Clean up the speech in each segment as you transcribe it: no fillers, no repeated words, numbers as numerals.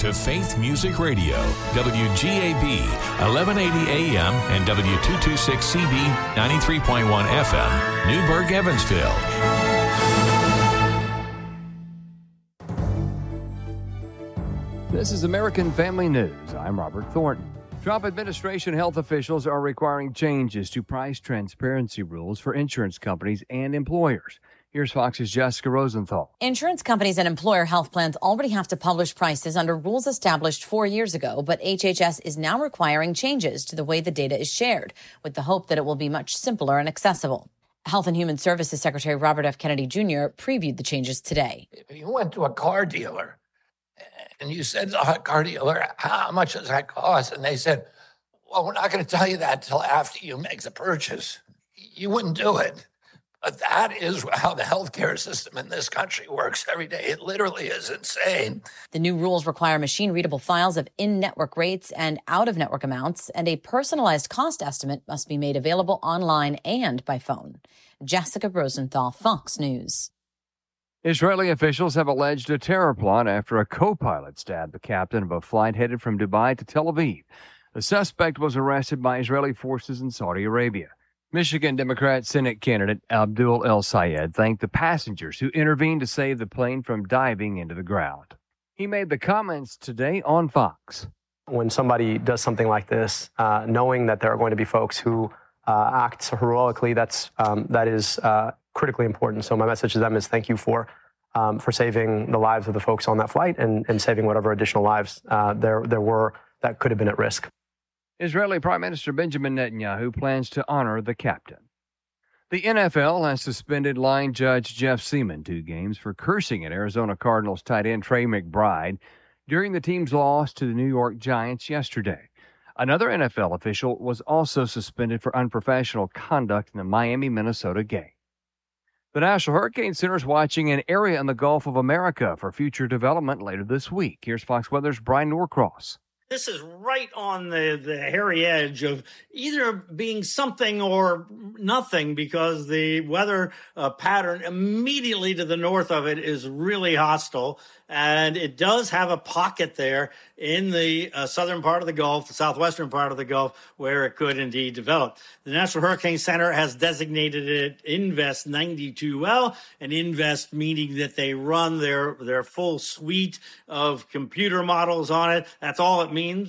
to Faith Music Radio, WGAB, 1180 AM and W226CB, 93.1 FM, Newburgh, Evansville. This is American Family News. I'm Robert Thornton. Trump administration health officials are requiring changes to price transparency rules for insurance companies and employers. Here's Fox's Jessica Rosenthal. Insurance companies and employer health plans already have to publish prices under rules established 4 years ago, but HHS is now requiring changes to the way the data is shared, with the hope that it will be much simpler and accessible. Health and Human Services Secretary Robert F. Kennedy Jr. previewed the changes today. If you went to a car dealer and you said to the car dealer, how much does that cost? And they said, well, we're not going to tell you that until after you make the purchase. You wouldn't do it. But that is how the healthcare system in this country works every day. It literally is insane. The new rules require machine-readable files of in-network rates and out-of-network amounts, and a personalized cost estimate must be made available online and by phone. Jessica Rosenthal, Fox News. Israeli officials have alleged a terror plot after a co-pilot stabbed the captain of a flight headed from Dubai to Tel Aviv. The suspect was arrested by Israeli forces in Saudi Arabia. Michigan Democrat Senate candidate Abdul El Sayed thanked the passengers who intervened to save the plane from diving into the ground. He made the comments today on Fox. When somebody does something like this, knowing that there are going to be folks who act heroically, that is critically important. So my message to them is thank you for saving the lives of the folks on that flight and saving whatever additional lives there were that could have been at risk. Israeli Prime Minister Benjamin Netanyahu plans to honor the captain. The NFL has suspended line judge Jeff Seaman 2 games for cursing at Arizona Cardinals tight end Trey McBride during the team's loss to the New York Giants yesterday. Another NFL official was also suspended for unprofessional conduct in the Miami-Minnesota game. The National Hurricane Center is watching an area in the Gulf of America for future development later this week. Here's Fox Weather's Brian Norcross. This is right on the hairy edge of either being something or nothing, because the weather pattern immediately to the north of it is really hostile. And it does have a pocket there in the southern part of the Gulf, the southwestern part of the Gulf, where it could indeed develop. The National Hurricane Center has designated it Invest 92L, and Invest meaning that they run their full suite of computer models on it. That's all it means,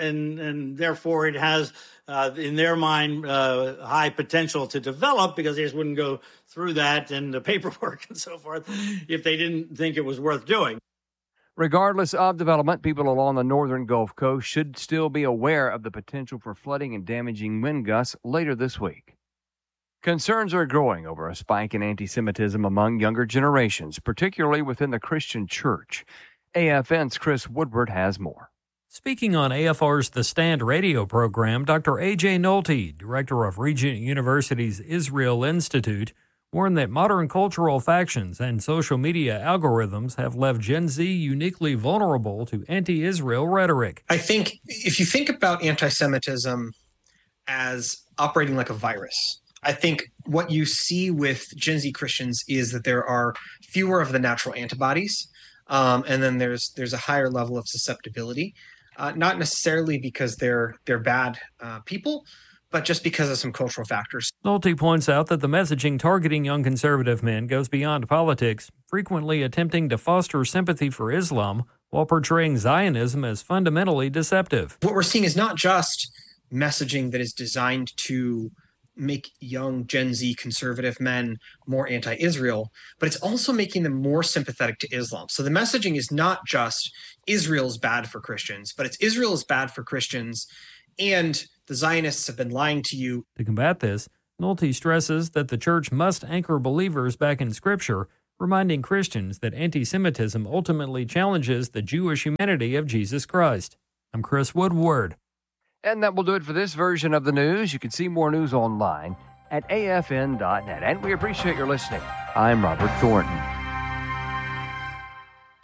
and therefore it has, in their mind, high potential to develop, because they just wouldn't go through that and the paperwork and so forth if they didn't think it was worth doing. Regardless of development, people along the northern Gulf Coast should still be aware of the potential for flooding and damaging wind gusts later this week. Concerns are growing over a spike in anti-Semitism among younger generations, particularly within the Christian church. AFN's Chris Woodward has more. Speaking on AFR's The Stand radio program, Dr. A.J. Nolte, director of Regent University's Israel Institute, warned that modern cultural factions and social media algorithms have left Gen Z uniquely vulnerable to anti-Israel rhetoric. I think if you think about anti-Semitism as operating like a virus, I think what you see with Gen Z Christians is that there are fewer of the natural antibodies, and then there's a higher level of susceptibility, not necessarily because they're bad people, but just because of some cultural factors. Nolte points out that the messaging targeting young conservative men goes beyond politics, frequently attempting to foster sympathy for Islam while portraying Zionism as fundamentally deceptive. What we're seeing is not just messaging that is designed to make young Gen Z conservative men more anti-Israel, but it's also making them more sympathetic to Islam. So the messaging is not just Israel's bad for Christians, but it's Israel is bad for Christians, and the Zionists have been lying to you. To combat this, Nolte stresses that the church must anchor believers back in Scripture, reminding Christians that anti-Semitism ultimately challenges the Jewish humanity of Jesus Christ. I'm Chris Woodward. And that will do it for this version of the news. You can see more news online at afn.net. And we appreciate your listening. I'm Robert Thornton.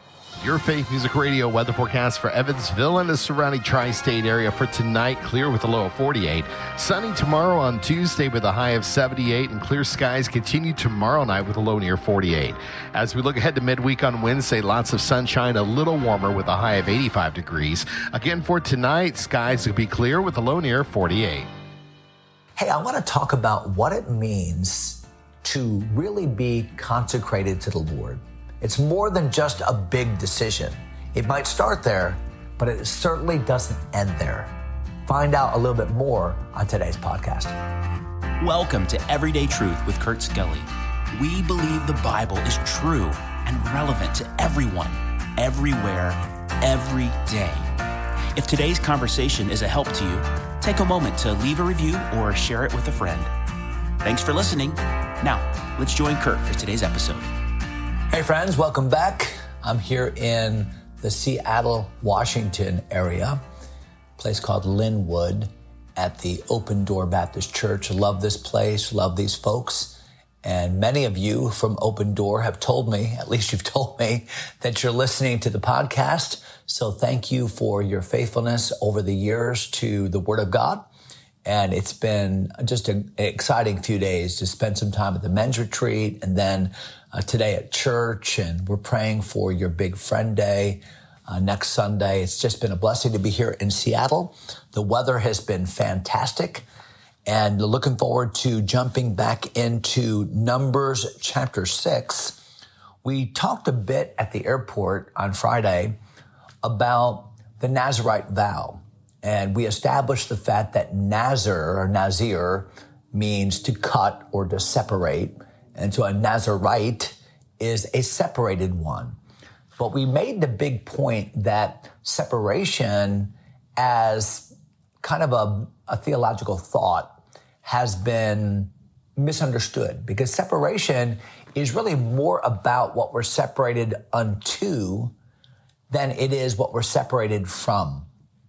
Your Faith Music Radio weather forecast for Evansville and the surrounding tri-state area for tonight. Clear with a low of 48. Sunny tomorrow on Tuesday with a high of 78. And clear skies continue tomorrow night with a low near 48. As we look ahead to midweek on Wednesday, lots of sunshine, a little warmer with a high of 85 degrees. Again, for tonight, skies will be clear with a low near 48. Hey, I want to talk about what it means to really be consecrated to the Lord. It's more than just a big decision. It might start there, but it certainly doesn't end there. Find out a little bit more on today's podcast. Welcome to Everyday Truth with Kurt Skelly. We believe the Bible is true and relevant to everyone, everywhere, every day. If today's conversation is a help to you, take a moment to leave a review or share it with a friend. Thanks for listening. Now, let's join Kurt for today's episode. Hey friends, welcome back. I'm here in the Seattle, Washington area, a place called Linwood at the Open Door Baptist Church. Love this place, love these folks. And many of you from Open Door have told me, at least you've told me, that you're listening to the podcast. So thank you for your faithfulness over the years to the Word of God. And it's been just an exciting few days to spend some time at the men's retreat and then today at church. And we're praying for your Big Friend Day next Sunday. It's just been a blessing to be here in Seattle. The weather has been fantastic. And looking forward to jumping back into Numbers chapter 6. We talked a bit at the airport on Friday about the Nazirite vow. And we established the fact that Nazir means to cut or to separate. And so a Nazirite is a separated one. But we made the big point that separation as kind of a theological thought has been misunderstood, because separation is really more about what we're separated unto than it is what we're separated from.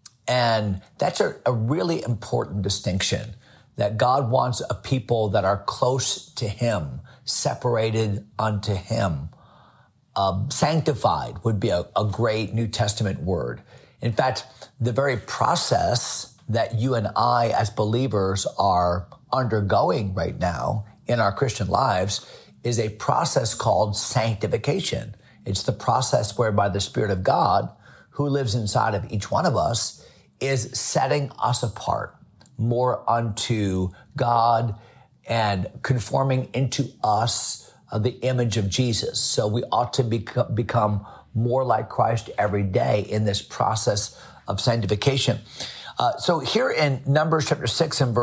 And that's a really important distinction, that God wants a people that are close to Him, separated unto Him. Sanctified would be a great New Testament word. In fact, the very process that you and I as believers are undergoing right now in our Christian lives is a process called sanctification. It's the process whereby the Spirit of God, who lives inside of each one of us, is setting us apart more unto God and conforming into us the image of Jesus. So we ought to become more like Christ every day in this process of sanctification. So here in Numbers chapter 6 and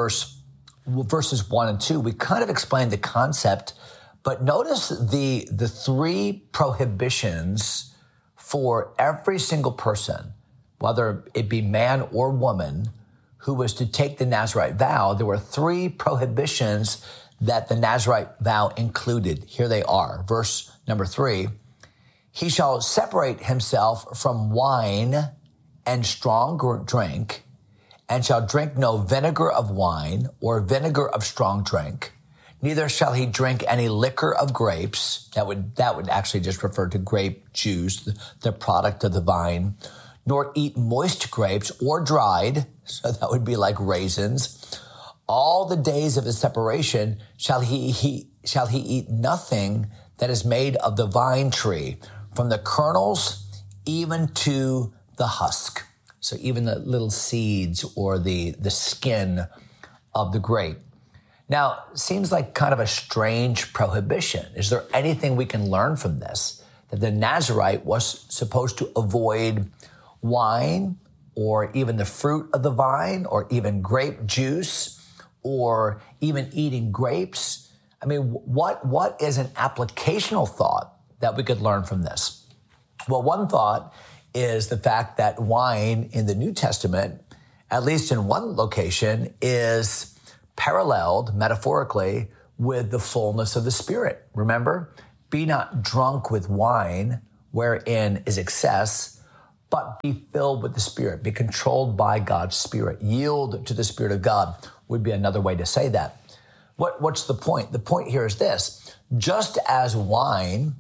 verses 1 and 2, we kind of explained the concept, but notice the three prohibitions for every single person, whether it be man or woman, who was to take the Nazirite vow. There were three prohibitions that the Nazirite vow included. Here they are. Verse number 3, he shall separate himself from wine and strong drink, and shall drink no vinegar of wine or vinegar of strong drink. Neither shall he drink any liquor of grapes. That would actually just refer to grape juice, the product of the vine. Nor eat moist grapes or dried, so that would be like raisins. All the days of his separation shall he eat nothing that is made of the vine tree, from the kernels even to the husk. So even the little seeds or the skin of the grape. Now, seems like kind of a strange prohibition. Is there anything we can learn from this? That the Nazirite was supposed to avoid wine or even the fruit of the vine or even grape juice or even eating grapes? I mean, what is an applicational thought that we could learn from this? Well, one thought is the fact that wine in the New Testament, at least in one location, is paralleled metaphorically with the fullness of the Spirit. Remember, be not drunk with wine wherein is excess, but be filled with the Spirit, be controlled by God's Spirit. Yield to the Spirit of God would be another way to say that. What's the point? The point here is this: just as wine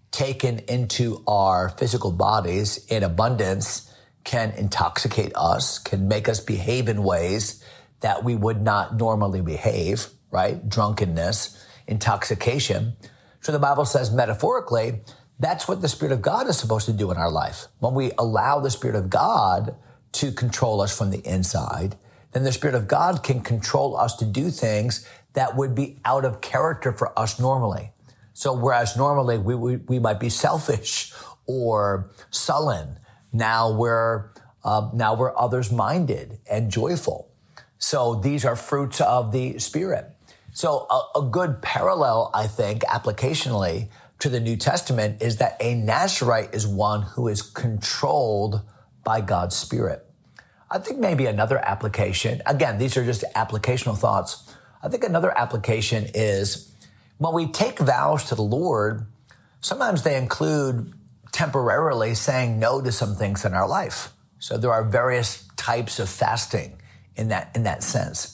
taken into our physical bodies in abundance can intoxicate us, can make us behave in ways that we would not normally behave, right? Drunkenness, intoxication. So the Bible says metaphorically, that's what the Spirit of God is supposed to do in our life. When we allow the Spirit of God to control us from the inside, then the Spirit of God can control us to do things that would be out of character for us normally. So whereas normally we might be selfish or sullen, now we're others minded and joyful. So these are fruits of the Spirit. So a good parallel, I think, applicationally to the New Testament is that a Nazirite is one who is controlled by God's Spirit. I think maybe another application, again, these are just applicational thoughts. I think another application is when we take vows to the Lord, sometimes they include temporarily saying no to some things in our life. So there are various types of fasting in that sense.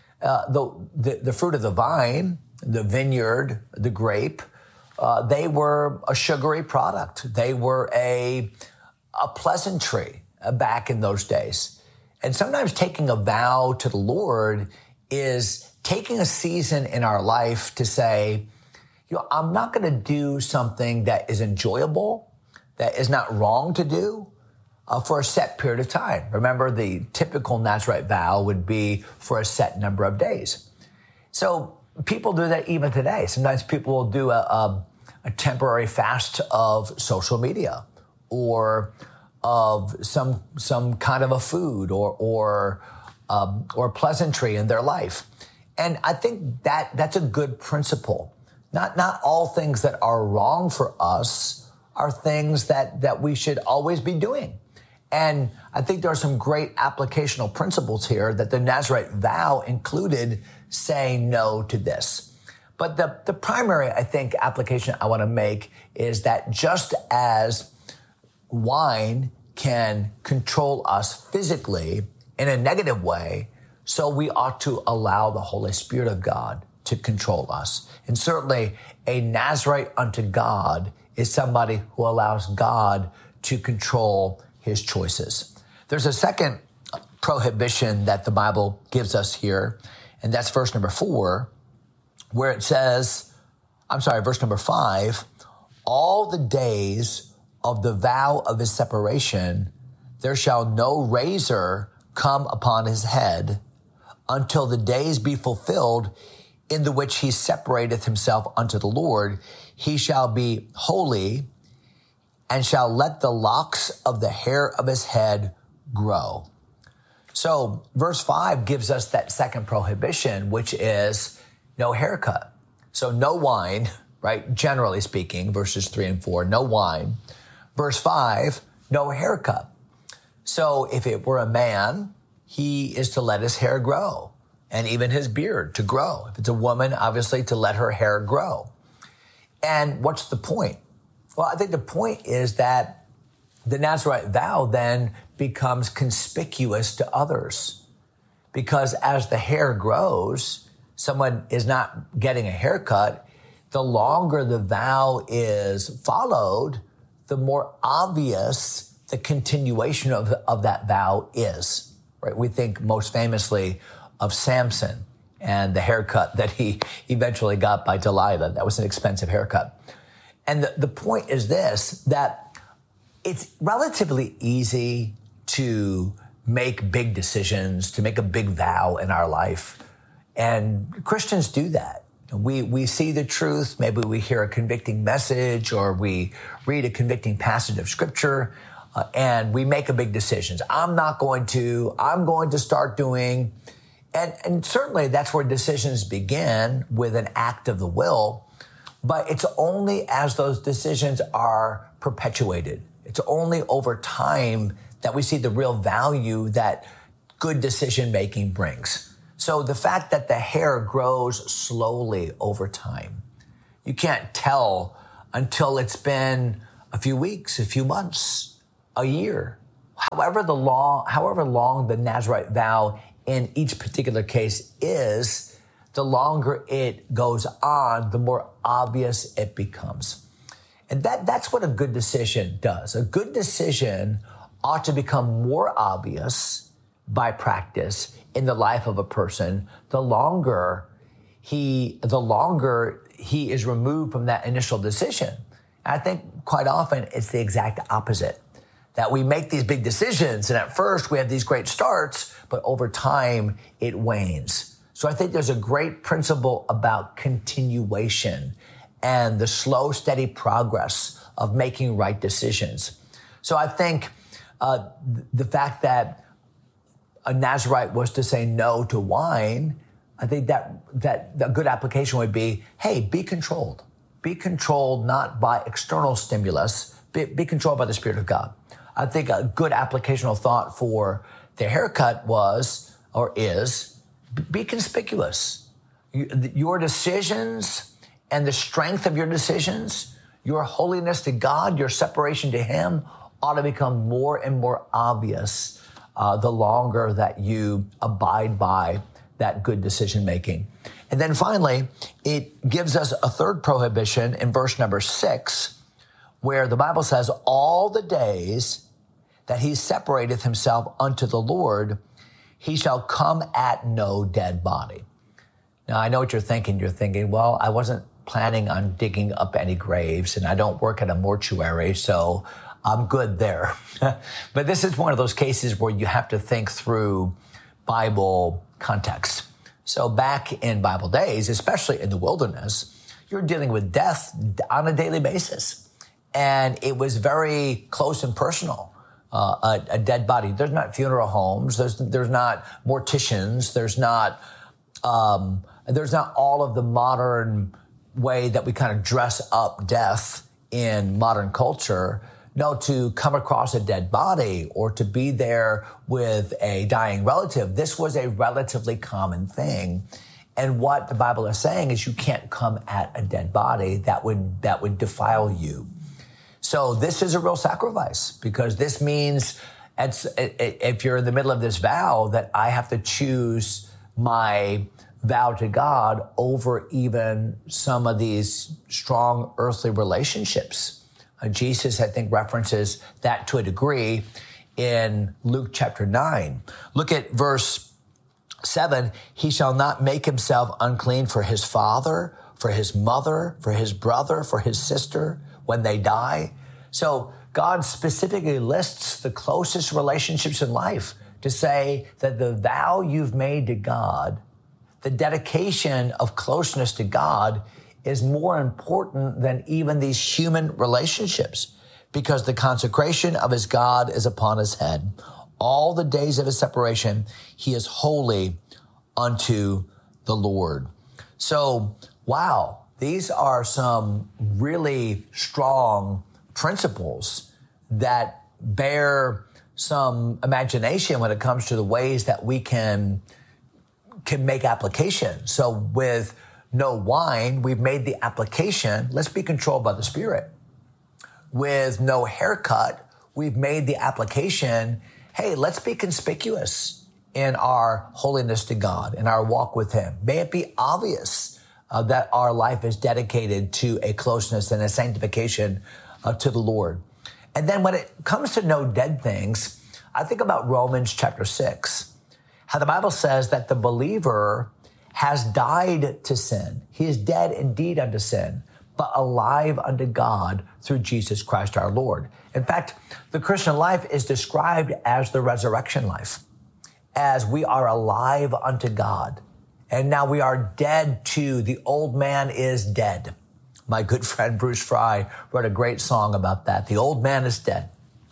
The fruit of the vine, the vineyard, the grape, they were a sugary product. They were a pleasantry back in those days. And sometimes taking a vow to the Lord is taking a season in our life to say, I'm not going to do something that is enjoyable, that is not wrong to do, for a set period of time. Remember, the typical Nazirite vow would be for a set number of days. So people do that even today. Sometimes people will do a temporary fast of social media or of some kind of a food or pleasantry in their life. And I think that's a good principle. Not all things that are wrong for us are things that we should always be doing. And I think there are some great applicational principles here that the Nazirite vow included saying no to this. But the primary, I think, application I want to make is that just as wine can control us physically in a negative way, so we ought to allow the Holy Spirit of God to control us. And certainly a Nazirite unto God is somebody who allows God to control his choices. There's a second prohibition that the Bible gives us here, and that's verse number 4, where it says, verse number 5, all the days of the vow of his separation, there shall no razor come upon his head until the days be fulfilled in the which he separateth himself unto the Lord. He shall be holy and shall let the locks of the hair of his head grow. So verse 5 gives us that second prohibition, which is no haircut. So no wine, right? Generally speaking, verses 3 and 4, no wine. Verse 5, no haircut. So if it were a man, he is to let his hair grow and even his beard to grow. If it's a woman, obviously to let her hair grow. And what's the point? Well, I think the point is that the Nazirite vow then becomes conspicuous to others, because as the hair grows, someone is not getting a haircut. The longer the vow is followed, the more obvious the continuation of that vow is, right? We think most famously of Samson and the haircut that he eventually got by Delilah. That was an expensive haircut. And the point is this, that it's relatively easy to make big decisions, to make a big vow in our life. And Christians do that. We see the truth. Maybe we hear a convicting message or we read a convicting passage of scripture and we make a big decision. I'm going to start doing, and certainly that's where decisions begin, with an act of the will. But it's only as those decisions are perpetuated. It's only over time that we see the real value that good decision-making brings. So the fact that the hair grows slowly over time, you can't tell until it's been a few weeks, a few months, a year. However long the Nazirite vow in each particular case is, the longer it goes on, the more obvious it becomes. And that's what a good decision does. A good decision ought to become more obvious by practice in the life of a person the longer he is removed from that initial decision. And I think quite often it's the exact opposite, that we make these big decisions and at first we have these great starts, but over time it wanes. So I think there's a great principle about continuation and the slow, steady progress of making right decisions. So I think the fact that a Nazirite was to say no to wine, I think that a good application would be, hey, be controlled. Be controlled not by external stimulus, be controlled by the Spirit of God. I think a good applicational thought for the haircut was, or is, be conspicuous. Your decisions and the strength of your decisions, your holiness to God, your separation to Him ought to become more and more obvious the longer that you abide by that good decision making. And then finally, it gives us a third prohibition in verse number 6, where the Bible says, all the days that he separateth himself unto the Lord, he shall come at no dead body. Now, I know what you're thinking. You're thinking, well, I wasn't planning on digging up any graves, and I don't work at a mortuary, so I'm good there. But this is one of those cases where you have to think through Bible context. So back in Bible days, especially in the wilderness, you're dealing with death on a daily basis. And it was very close and personal. A dead body. There's not funeral homes. There's not morticians. There's not all of the modern way that we kind of dress up death in modern culture. No, to come across a dead body or to be there with a dying relative, this was a relatively common thing. And what the Bible is saying is you can't come at a dead body that would defile you. So this is a real sacrifice, because this means if you're in the middle of this vow that I have to choose my vow to God over even some of these strong earthly relationships. Jesus, I think, references that to a degree in Luke chapter 9. Look at verse 7. He shall not make himself unclean for his father, for his mother, for his brother, for his sister when they die. So God specifically lists the closest relationships in life to say that the vow you've made to God, the dedication of closeness to God, is more important than even these human relationships, because the consecration of his God is upon his head. All the days of his separation, he is holy unto the Lord. So, wow, these are some really strong principles that bear some imagination when it comes to the ways that we can make application. So with no wine, we've made the application, let's be controlled by the Spirit. With no haircut, we've made the application, hey, let's be conspicuous in our holiness to God, in our walk with him. May it be obvious that our life is dedicated to a closeness and a sanctification to the Lord. And then when it comes to no dead things, I think about Romans chapter 6, how the Bible says that the believer has died to sin. He is dead indeed unto sin, but alive unto God through Jesus Christ our Lord. In fact, the Christian life is described as the resurrection life, as we are alive unto God. And now we are dead to the old man is dead. My good friend Bruce Fry wrote a great song about that. The old man is dead.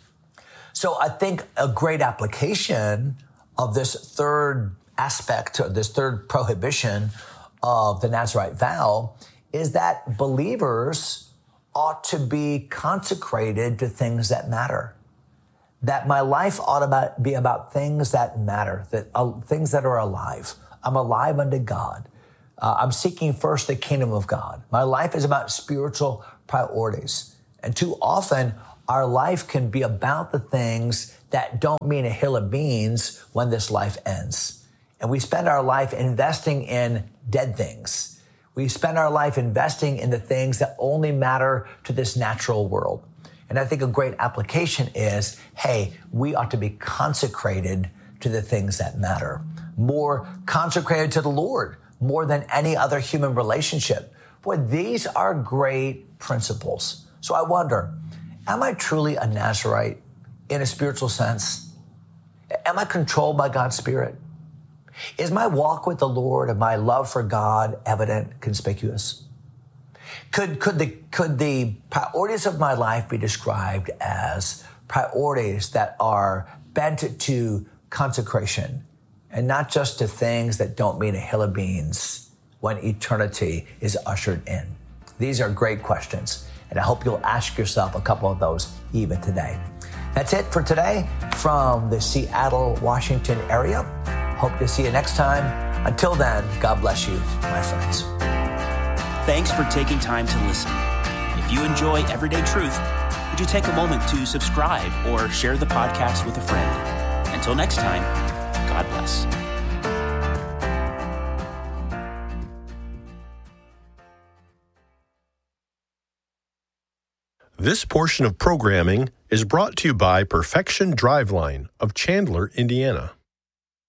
So I think a great application of this third aspect, this third prohibition of the Nazirite vow, is that believers ought to be consecrated to things that matter. That my life ought to be about things that matter, things that are alive. I'm alive unto God. I'm seeking first the kingdom of God. My life is about spiritual priorities. And too often, our life can be about the things that don't mean a hill of beans when this life ends. And we spend our life investing in dead things. We spend our life investing in the things that only matter to this natural world. And I think a great application is, hey, we ought to be consecrated to the things that matter, more consecrated to the Lord, more than any other human relationship. Boy, these are great principles. So I wonder, am I truly a Nazirite in a spiritual sense? Am I controlled by God's Spirit? Is my walk with the Lord and my love for God evident, conspicuous? Could the priorities of my life be described as priorities that are bent to consecration and not just to things that don't mean a hill of beans when eternity is ushered in? These are great questions, and I hope you'll ask yourself a couple of those even today. That's it for today from the Seattle, Washington area. Hope to see you next time. Until then, God bless you, my friends. Thanks for taking time to listen. If you enjoy Everyday Truth, would you take a moment to subscribe or share the podcast with a friend? Until next time, God bless. This portion of programming is brought to you by Perfection Driveline of Chandler, Indiana.